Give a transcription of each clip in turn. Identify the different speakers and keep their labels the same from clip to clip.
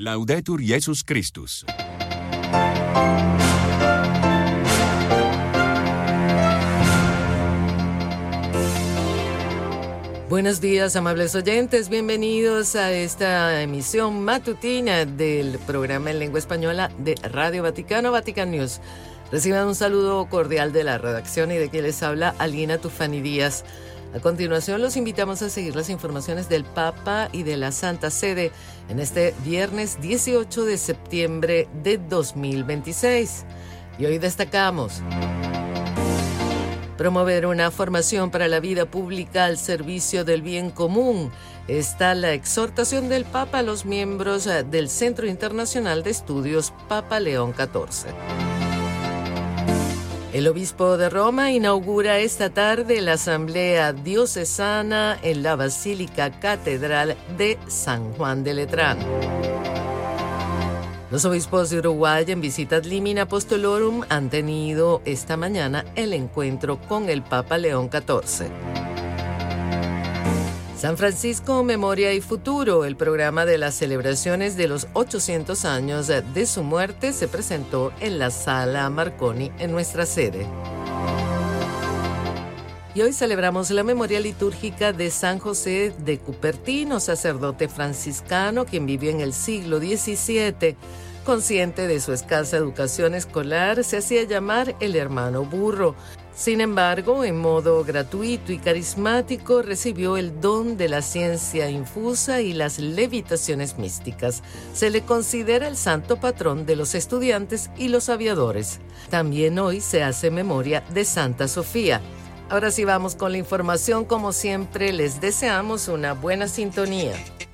Speaker 1: Laudetur Jesus Christus.
Speaker 2: Buenos días, amables oyentes. Bienvenidos a esta emisión matutina del programa en lengua española de Radio Vaticano, Vatican News. Reciban un saludo cordial de la redacción y de quien les habla, Alina Tufani Díaz. A continuación, los invitamos a seguir las informaciones del Papa y de la Santa Sede en este viernes 18 de septiembre de 2026. Y hoy destacamos: promover una formación para la vida pública al servicio del bien común. Está la exhortación del Papa a los miembros del Centro Internacional de Estudios Papa León XIV. El obispo de Roma inaugura esta tarde la asamblea diocesana en la Basílica Catedral de San Juan de Letrán. Los obispos de Uruguay en visita ad limina apostolorum han tenido esta mañana el encuentro con el Papa León XIV. San Francisco, Memoria y Futuro, el programa de las celebraciones de los 800 años de su muerte, se presentó en la Sala Marconi en nuestra sede. Y hoy celebramos la memoria litúrgica de San José de Cupertino, sacerdote franciscano quien vivió en el siglo XVII. Consciente de su escasa educación escolar, se hacía llamar el hermano burro. Sin embargo, en modo gratuito y carismático, recibió el don de la ciencia infusa y las levitaciones místicas. Se le considera el santo patrón de los estudiantes y los aviadores. También hoy se hace memoria de Santa Sofía. Ahora sí vamos con la información. Como siempre, les deseamos una buena sintonía.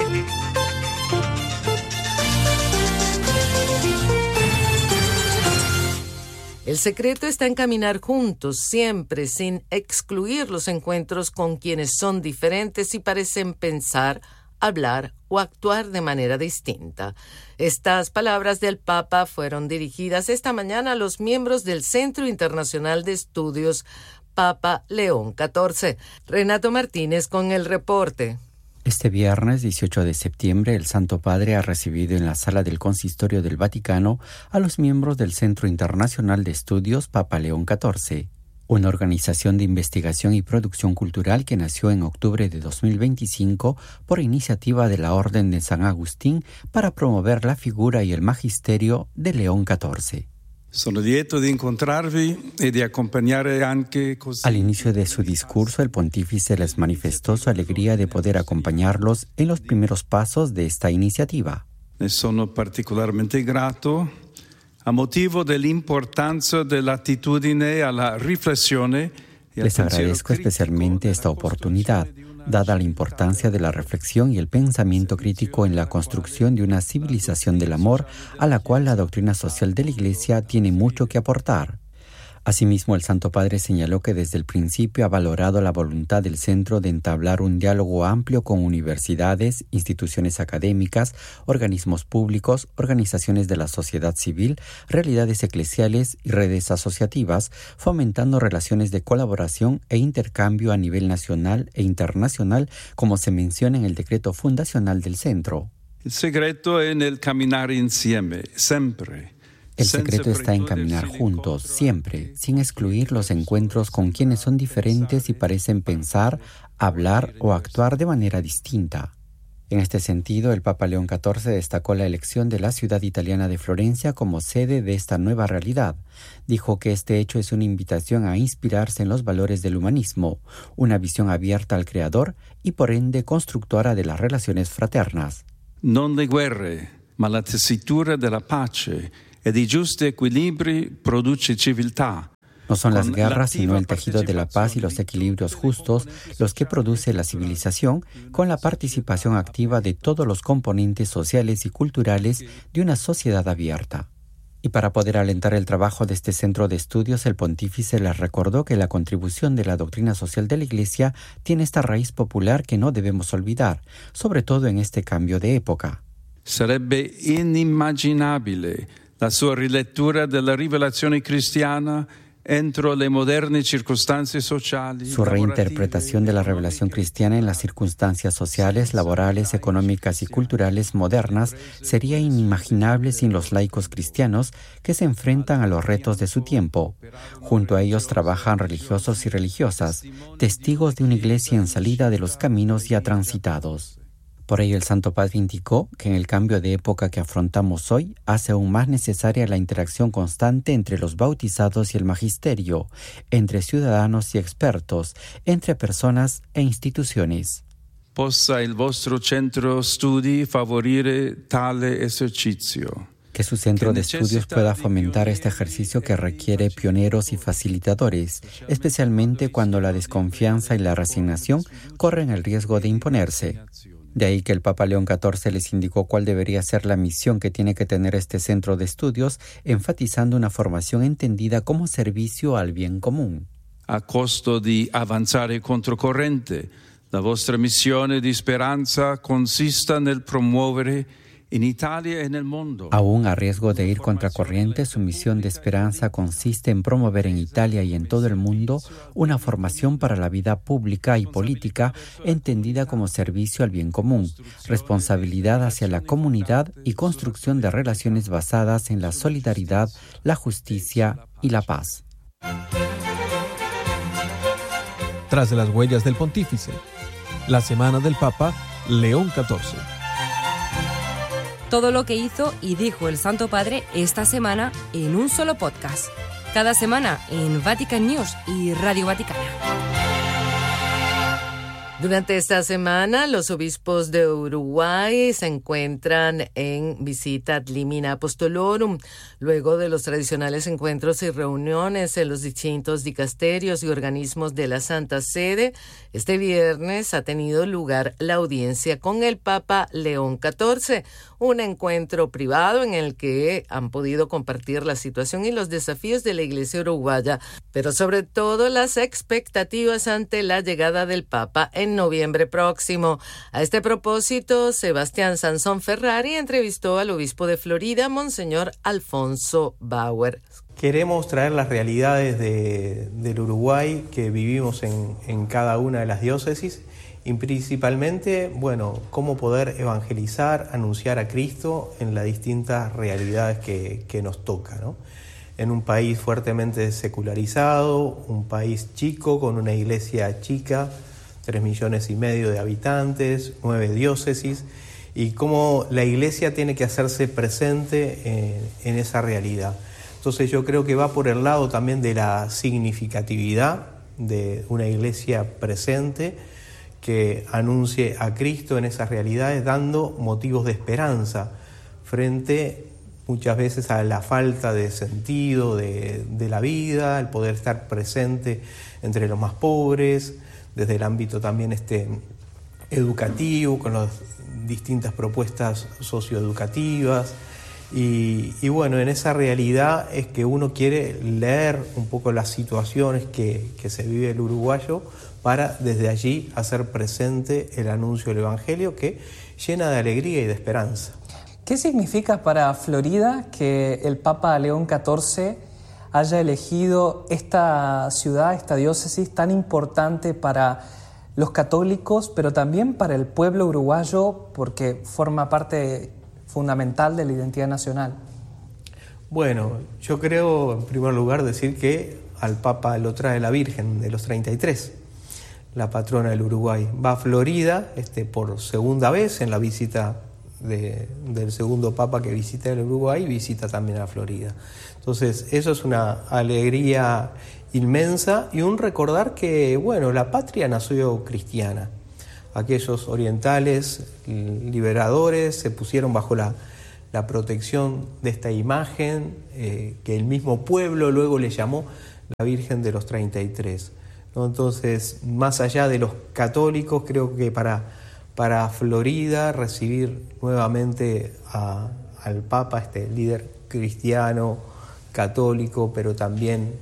Speaker 2: El secreto está en caminar juntos, siempre, sin excluir los encuentros con quienes son diferentes y parecen pensar, hablar o actuar de manera distinta. Estas palabras del Papa fueron dirigidas esta mañana a los miembros del Centro Internacional de Estudios Papa León XIV. Renato Martínez con el reporte.
Speaker 3: Este viernes 18 de septiembre, el Santo Padre ha recibido en la Sala del Consistorio del Vaticano a los miembros del Centro Internacional de Estudios Papa León XIV, una organización de investigación y producción cultural que nació en octubre de 2025 por iniciativa de la Orden de San Agustín para promover la figura y el magisterio de León XIV.
Speaker 4: Sono lieto di incontrarvi e di accompagnare anche così.
Speaker 3: Al inicio de su discurso, el pontífice les manifestó su alegría de poder acompañarlos en los primeros pasos de esta iniciativa.
Speaker 4: Ne sono particolarmente grato a motivo dell'importanza dell'attitudine alla riflessione.
Speaker 3: Les agradezco especialmente esta oportunidad, dada la importancia de la reflexión y el pensamiento crítico en la construcción de una civilización del amor a la cual la doctrina social de la Iglesia tiene mucho que aportar. Asimismo, el Santo Padre señaló que desde el principio ha valorado la voluntad del centro de entablar un diálogo amplio con universidades, instituciones académicas, organismos públicos, organizaciones de la sociedad civil, realidades eclesiales y redes asociativas, fomentando relaciones de colaboración e intercambio a nivel nacional e internacional, como se menciona en el decreto fundacional del centro.
Speaker 4: Il segreto è nel camminare insieme, sempre.
Speaker 3: El secreto está en caminar juntos, siempre, sin excluir los encuentros con quienes son diferentes y parecen pensar, hablar o actuar de manera distinta. En este sentido, el Papa León XIV destacó la elección de la ciudad italiana de Florencia como sede de esta nueva realidad. Dijo que este hecho es una invitación a inspirarse en los valores del humanismo, una visión abierta al Creador y por ende constructora de las relaciones fraternas.
Speaker 4: Non le guerre, ma la tessitura della pace e di giusti equilibri produce civiltà.
Speaker 3: No son las guerras, sino el tejido de la paz y los equilibrios justos los que produce la civilización, con la participación activa de todos los componentes sociales y culturales de una sociedad abierta. Y para poder alentar el trabajo de este centro de estudios, el pontífice les recordó que la contribución de la doctrina social de la Iglesia tiene esta raíz popular que no debemos olvidar, sobre todo en este cambio de época.
Speaker 4: Sarebbe inimmaginabile la sua rilettura della rivelazione cristiana entro le moderne circostanze sociali.
Speaker 3: Su reinterpretación de la revelación cristiana en las circunstancias sociales, laborales, económicas y culturales modernas sería inimaginable sin los laicos cristianos que se enfrentan a los retos de su tiempo. Junto a ellos trabajan religiosos y religiosas, testigos de una iglesia en salida de los caminos ya transitados. Por ello, el Santo Padre indicó que en el cambio de época que afrontamos hoy hace aún más necesaria la interacción constante entre los bautizados y el magisterio, entre ciudadanos y expertos, entre personas e instituciones.
Speaker 4: Possa il vostro centro studi favorire tale esercizio.
Speaker 3: Que su centro de estudios pueda fomentar este ejercicio que requiere pioneros y facilitadores, especialmente cuando la desconfianza y la resignación corren el riesgo de imponerse. De ahí que el Papa León XIV les indicó cuál debería ser la misión que tiene que tener este centro de estudios, enfatizando una formación entendida como servicio al bien común.
Speaker 4: A costo di avanzare controcorrente, la vostra missione di speranza consista nel promuovere en Italia y en el mundo.
Speaker 3: Aún a riesgo de ir contracorriente, su misión de esperanza consiste en promover en Italia y en todo el mundo una formación para la vida pública y política entendida como servicio al bien común, responsabilidad hacia la comunidad y construcción de relaciones basadas en la solidaridad, la justicia y la paz.
Speaker 5: Tras las huellas del pontífice, la semana del Papa León XIV.
Speaker 6: Todo lo que hizo y dijo el Santo Padre esta semana en un solo podcast. Cada semana en Vatican News y Radio Vaticana.
Speaker 2: Durante esta semana, los obispos de Uruguay se encuentran en visita ad limina apostolorum, luego de los tradicionales encuentros y reuniones en los distintos dicasterios y organismos de la Santa Sede. Este viernes ha tenido lugar la audiencia con el Papa León XIV, un encuentro privado en el que han podido compartir la situación y los desafíos de la Iglesia uruguaya, pero sobre todo las expectativas ante la llegada del Papa en noviembre próximo. A este propósito, Sebastián Sansón Ferrari entrevistó al obispo de Florida, Monseñor Alfonso Bauer.
Speaker 7: Queremos traer las realidades del Uruguay que vivimos en cada una de las diócesis y principalmente, cómo poder evangelizar, anunciar a Cristo en las distintas realidades que nos toca, ¿no? En un país fuertemente secularizado, un país chico con una iglesia chica, 3,5 millones de habitantes, 9 diócesis, y cómo la iglesia tiene que hacerse presente en esa realidad. Entonces yo creo que va por el lado también de la significatividad de una iglesia presente que anuncie a Cristo en esas realidades, dando motivos de esperanza frente muchas veces a la falta de sentido de la vida, el poder estar presente entre los más pobres, desde el ámbito también educativo, con las distintas propuestas socioeducativas. Y en esa realidad es que uno quiere leer un poco las situaciones que se vive el uruguayo para desde allí hacer presente el anuncio del Evangelio que llena de alegría y de esperanza.
Speaker 8: ¿Qué significa para Florida que el Papa León XIV haya elegido esta ciudad, esta diócesis tan importante para los católicos, pero también para el pueblo uruguayo, porque forma parte fundamental de la identidad nacional?
Speaker 7: Bueno, yo creo, en primer lugar, decir que al Papa lo trae la Virgen de los 33, la patrona del Uruguay. Va a Florida por segunda vez en la visita del segundo Papa que visita el Uruguay, visita también a Florida. Entonces, eso es una alegría inmensa y un recordar que, la patria nació cristiana. Aquellos orientales liberadores se pusieron bajo la protección de esta imagen que el mismo pueblo luego le llamó la Virgen de los 33. ¿No? Entonces, más allá de los católicos, creo que para Florida recibir nuevamente al Papa, líder cristiano, católico, pero también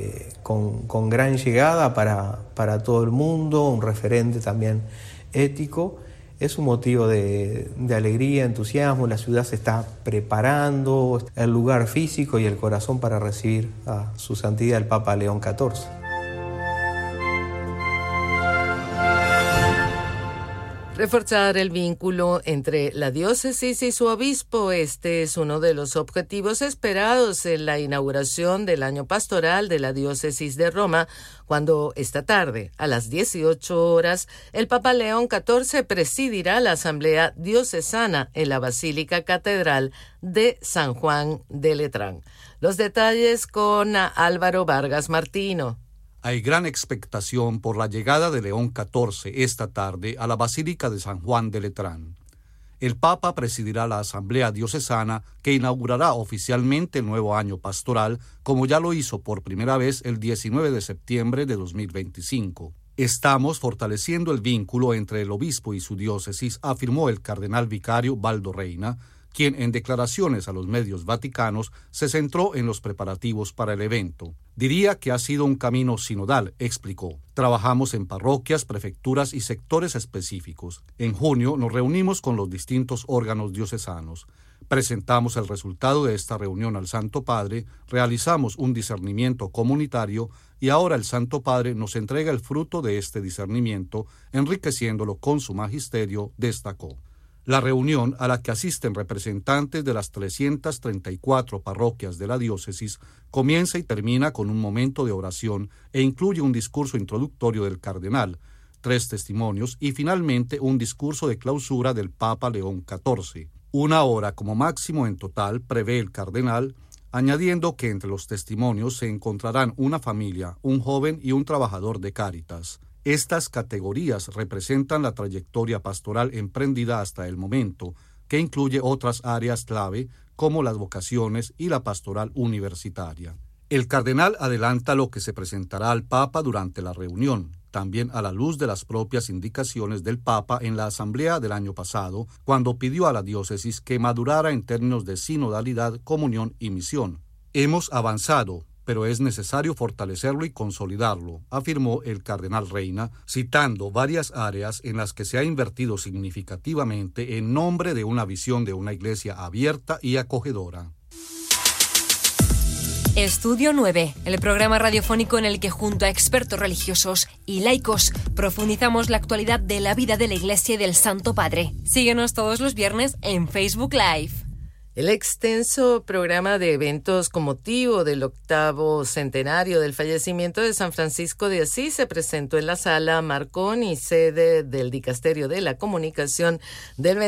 Speaker 7: con gran llegada para todo el mundo, un referente también ético, Es un motivo de alegría, entusiasmo. La ciudad se está preparando, el lugar físico y el corazón para recibir a su santidad el Papa León XIV.
Speaker 2: Reforzar el vínculo entre la diócesis y su obispo. Este es uno de los objetivos esperados en la inauguración del año pastoral de la diócesis de Roma, cuando esta tarde, a las 18 horas, el Papa León XIV presidirá la asamblea diocesana en la Basílica Catedral de San Juan de Letrán. Los detalles con Álvaro Vargas Martino.
Speaker 9: Hay gran expectación por la llegada de León XIV esta tarde a la Basílica de San Juan de Letrán. El Papa presidirá la Asamblea Diocesana que inaugurará oficialmente el nuevo año pastoral, como ya lo hizo por primera vez el 19 de septiembre de 2025. Estamos fortaleciendo el vínculo entre el obispo y su diócesis, afirmó el cardenal vicario Baldo Reina, quien en declaraciones a los medios vaticanos se centró en los preparativos para el evento. Diría que ha sido un camino sinodal, explicó. Trabajamos en parroquias, prefecturas y sectores específicos. En junio nos reunimos con los distintos órganos diocesanos. Presentamos el resultado de esta reunión al Santo Padre, realizamos un discernimiento comunitario y ahora el Santo Padre nos entrega el fruto de este discernimiento, enriqueciéndolo con su magisterio, destacó. La reunión, a la que asisten representantes de las 334 parroquias de la diócesis, comienza y termina con un momento de oración e incluye un discurso introductorio del cardenal, 3 testimonios y finalmente un discurso de clausura del Papa León XIV. 1 hora como máximo en total, prevé el cardenal, añadiendo que entre los testimonios se encontrarán una familia, un joven y un trabajador de Cáritas. Estas categorías representan la trayectoria pastoral emprendida hasta el momento, que incluye otras áreas clave como las vocaciones y la pastoral universitaria. El cardenal adelanta lo que se presentará al Papa durante la reunión, también a la luz de las propias indicaciones del Papa en la asamblea del año pasado, cuando pidió a la diócesis que madurara en términos de sinodalidad, comunión y misión. Hemos avanzado, pero es necesario fortalecerlo y consolidarlo, afirmó el cardenal Reina, citando varias áreas en las que se ha invertido significativamente en nombre de una visión de una iglesia abierta y acogedora.
Speaker 6: Estudio 9, el programa radiofónico en el que junto a expertos religiosos y laicos profundizamos la actualidad de la vida de la Iglesia y del Santo Padre. Síguenos todos los viernes en Facebook Live.
Speaker 2: El extenso programa de eventos con motivo del 8º centenario del fallecimiento de San Francisco de Asís se presentó en la Sala Marconi, sede del Dicasterio de la Comunicación. Del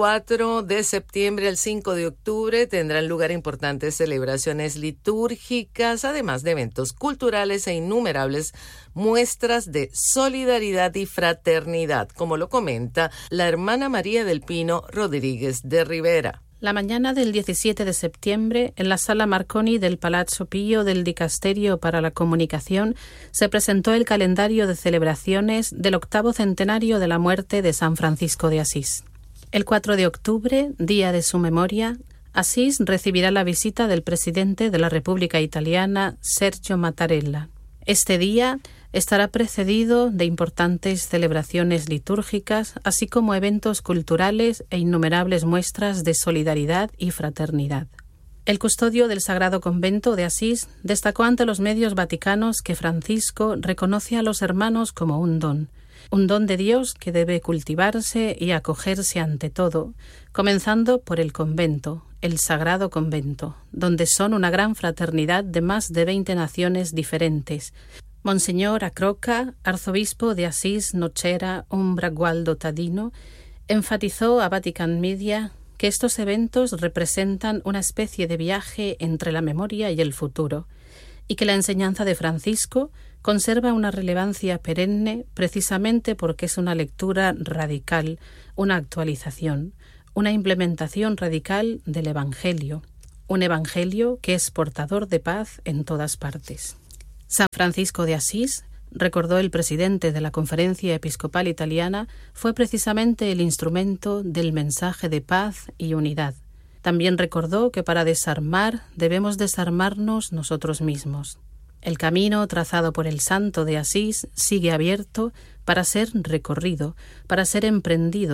Speaker 2: 24 de septiembre al 5 de octubre tendrán lugar importantes celebraciones litúrgicas, además de eventos culturales e innumerables muestras de solidaridad y fraternidad, como lo comenta la hermana María del Pino Rodríguez de Rivera.
Speaker 10: La mañana del 17 de septiembre, en la Sala Marconi del Palazzo Pio del Dicasterio para la Comunicación, se presentó el calendario de celebraciones del 8º centenario de la muerte de San Francisco de Asís. El 4 de octubre, día de su memoria, Asís recibirá la visita del presidente de la República Italiana, Sergio Mattarella. Este día estará precedido de importantes celebraciones litúrgicas, así como eventos culturales e innumerables muestras de solidaridad y fraternidad. El custodio del Sagrado Convento de Asís destacó ante los medios vaticanos que Francisco reconoce a los hermanos como un don de Dios que debe cultivarse y acogerse ante todo, comenzando por el convento, el Sagrado Convento, donde son una gran fraternidad de más de 20 naciones diferentes. Monseñor Acroca, arzobispo de Asís, Nocera, Umbra, Gualdo, Tadino, enfatizó a Vatican Media que estos eventos representan una especie de viaje entre la memoria y el futuro, y que la enseñanza de Francisco conserva una relevancia perenne precisamente porque es una lectura radical, una actualización, una implementación radical del Evangelio, un Evangelio que es portador de paz en todas partes. San Francisco de Asís, recordó el presidente de la Conferencia Episcopal Italiana, fue precisamente el instrumento del mensaje de paz y unidad. También recordó que para desarmar debemos desarmarnos nosotros mismos. El camino trazado por el santo de Asís sigue abierto para ser recorrido, para ser emprendido,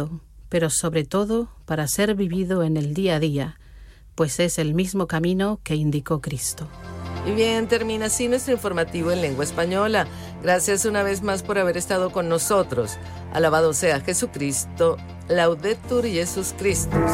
Speaker 10: pero sobre todo para ser vivido en el día a día, pues es el mismo camino que indicó Cristo.
Speaker 2: Y bien, termina así nuestro informativo en lengua española. Gracias una vez más por haber estado con nosotros. Alabado sea Jesucristo. Laudetur Jesus Christus.